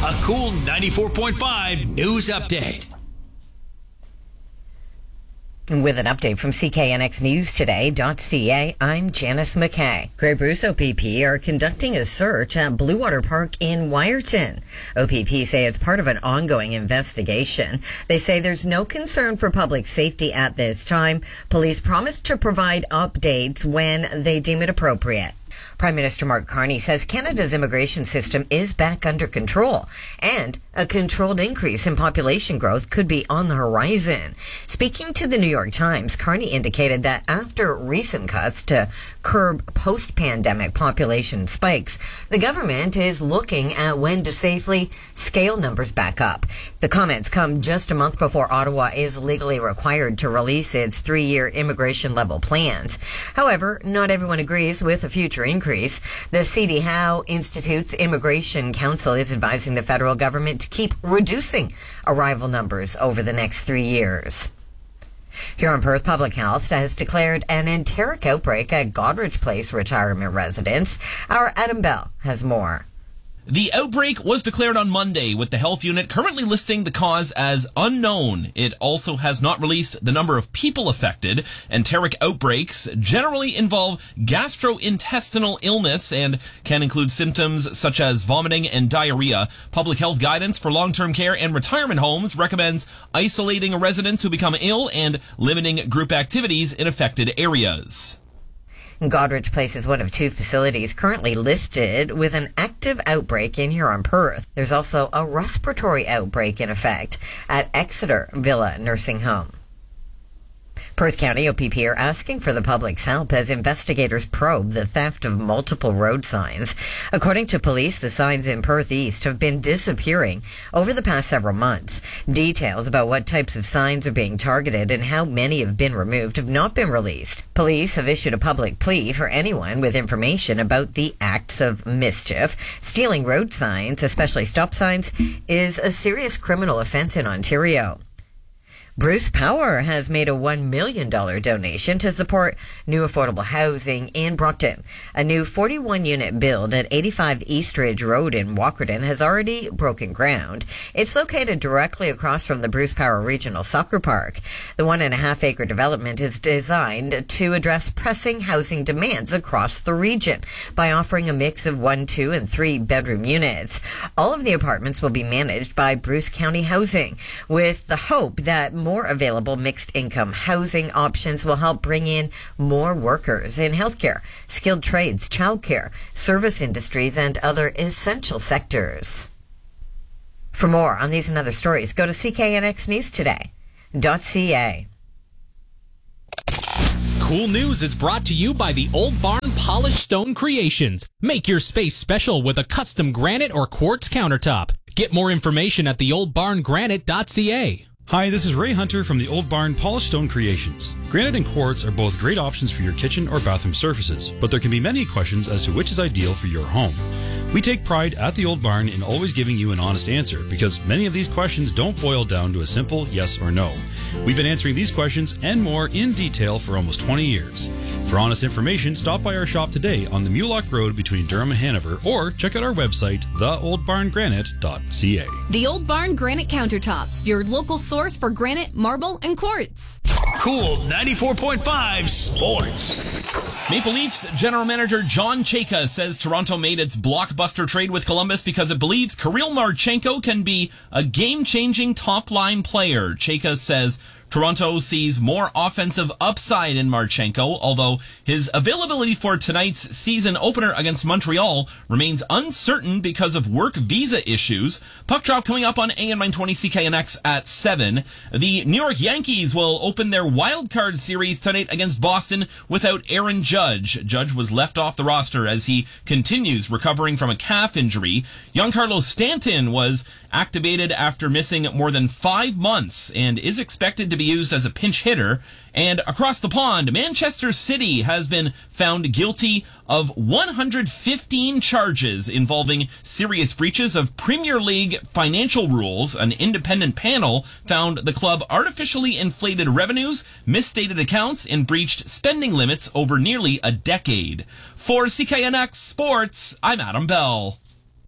A Cool 94.5 news update. With an update from CKNX News Today.ca, I'm Janice McKay. Grey Bruce OPP are conducting a search at Blue Water Park in Wyerton. OPP say it's part of an ongoing investigation. They say there's no concern for public safety at this time. Police promise to provide updates when they deem it appropriate. Prime Minister Mark Carney says Canada's immigration system is back under control and a controlled increase in population growth could be on the horizon. Speaking to the New York Times, Carney indicated that after recent cuts to curb post-pandemic population spikes, the government is looking at when to safely scale numbers back up. The comments come just a month before Ottawa is legally required to release its 3-year immigration level plans. However, not everyone agrees with a future increase. The C.D. Howe Institute's Immigration Council is advising the federal government to keep reducing arrival numbers over the next 3 years. Huron-Perth Public Health has declared an enteric outbreak at Goderich Place retirement residence. Our Adam Bell has more. The outbreak was declared on Monday, with the health unit currently listing the cause as unknown. It also has not released the number of people affected. Enteric outbreaks generally involve gastrointestinal illness and can include symptoms such as vomiting and diarrhea. Public health guidance for long-term care and retirement homes recommends isolating residents who become ill and limiting group activities in affected areas. Goderich Place is one of 2 facilities currently listed with an active outbreak in Huron-Perth. There's also a respiratory outbreak in effect at Exeter Villa Nursing Home. Perth County OPP are asking for the public's help as investigators probe the theft of multiple road signs. According to police, the signs in Perth East have been disappearing over the past several months. Details about what types of signs are being targeted and how many have been removed have not been released. Police have issued a public plea for anyone with information about the acts of mischief. Stealing road signs, especially stop signs, is a serious criminal offense in Ontario. Bruce Power has made a $1 million donation to support new affordable housing in Brockton. A new 41-unit build at 85 East Ridge Road in Walkerton has already broken ground. It's located directly across from the Bruce Power Regional Soccer Park. The 1.5-acre development is designed to address pressing housing demands across the region by offering a mix of 1, 2, and 3-bedroom units. All of the apartments will be managed by Bruce County Housing, with the hope that more available mixed-income housing options will help bring in more workers in healthcare, skilled trades, childcare, service industries, and other essential sectors. For more on these and other stories, go to CKNXNewsToday.ca. Cool News is brought to you by the Old Barn Polished Stone Creations. Make your space special with a custom granite or quartz countertop. Get more information at theoldbarngranite.ca. Hi, this is Ray Hunter from the Old Barn Polished Stone Creations. Granite and quartz are both great options for your kitchen or bathroom surfaces, but there can be many questions as to which is ideal for your home. We take pride at the Old Barn in always giving you an honest answer, because many of these questions don't boil down to a simple yes or no. We've been answering these questions and more in detail for almost 20 years. For honest information, stop by our shop today on the Mulock Road between Durham and Hanover, or check out our website, theoldbarngranite.ca. The Old Barn Granite Countertops, your local source for granite, marble, and quartz. Cool 94.5 Sports. Maple Leafs general manager John Chayka says Toronto made its blockbuster trade with Columbus because it believes Kirill Marchenko can be a game-changing top-line player. Chayka says Toronto sees more offensive upside in Marchenko, although his availability for tonight's season opener against Montreal remains uncertain because of work visa issues. Puck drop coming up on AM 920 CKNX at 7. The New York Yankees will open their wild card series tonight against Boston without Aaron Judge. Judge was left off the roster as he continues recovering from a calf injury. Giancarlo Stanton was activated after missing more than 5 months and is expected to be used as a pinch hitter. And across the pond, Manchester City has been found guilty of 115 charges involving serious breaches of Premier League financial rules. An independent panel found the club artificially inflated revenues, misstated accounts, and breached spending limits over nearly a decade. For CKNX Sports, I'm Adam Bell.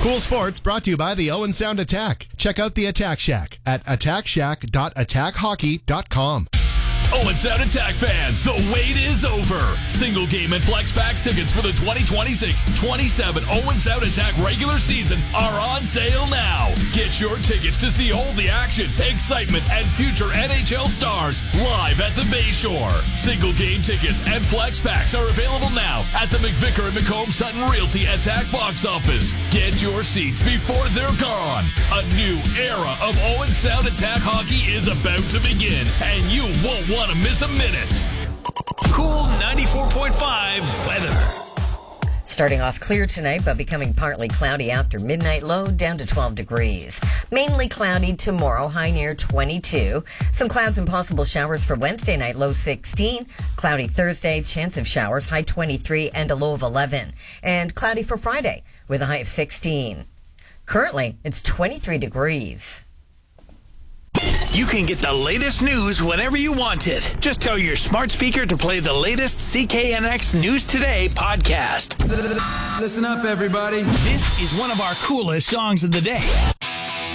Cool Sports brought to you by the Owen Sound Attack. Check out the Attack Shack at attackshack.attackhockey.com. Owen Sound Attack fans, the wait is over. Single game and flex packs tickets for the 2026-27 Owen Sound Attack regular season are on sale now. Get your tickets to see all the action, excitement, and future NHL stars live at the Bayshore. Single game tickets and flex packs are available now at the McVicker and McComb Sutton Realty Attack box office. Get your seats before they're gone. A new era of Owen Sound Attack hockey is about to begin, and you won't want to miss a minute. Cool 94.5 weather. Starting off clear tonight, but becoming partly cloudy after midnight, low down to 12 degrees. Mainly cloudy tomorrow, high near 22. Some clouds and possible showers for Wednesday night, low 16. Cloudy Thursday, chance of showers, high 23 and a low of 11. And cloudy for Friday with a high of 16. Currently, it's 23 degrees. You can get the latest news whenever you want it. Just tell your smart speaker to play the latest CKNX News Today podcast. Listen up, everybody. This is one of our coolest songs of the day.